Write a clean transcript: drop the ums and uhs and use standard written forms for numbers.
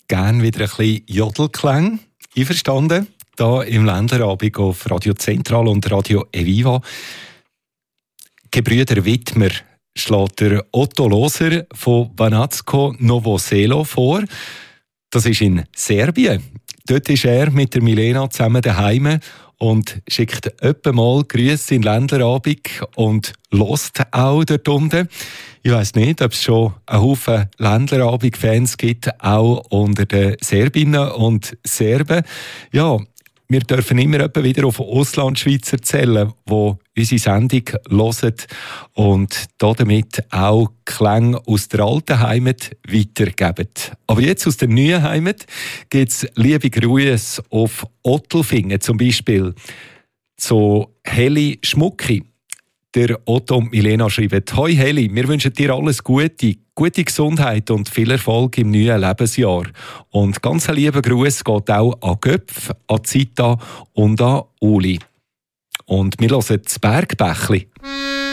gerne wieder ein bisschen Jodelklang. Einverstanden? Hier im Ländlerabend auf Radio Zentral und Radio Eviva. Gebrüder Wittmer schlägt der Otto Loser von Banatsko Novo Selo vor. Das ist in Serbien. Dort ist er mit der Milena zusammen daheim und schickt öppe mal Grüße in Ländlerabend und hört auch dort unten. Ich weiss nicht, ob es schon einen Haufen Ländlerabend-Fans gibt, auch unter den Serbinnen und Serben. Ja, wir dürfen immer wieder auf Auslandschweizer zählen, die unsere Sendung hören und damit auch Klänge aus der alten Heimat weitergeben. Aber jetzt aus der neuen Heimat gibt es liebe Grüße auf Ottelfingen, zum Beispiel zu Heli Schmucki. Der Otto und Milena schreiben: «Hoi Heli, wir wünschen dir alles Gute, gute Gesundheit und viel Erfolg im neuen Lebensjahr. Und ganz ein lieber Gruß geht auch an Göpf, an Zita und an Uli.» Und wir hören das Bergbächli.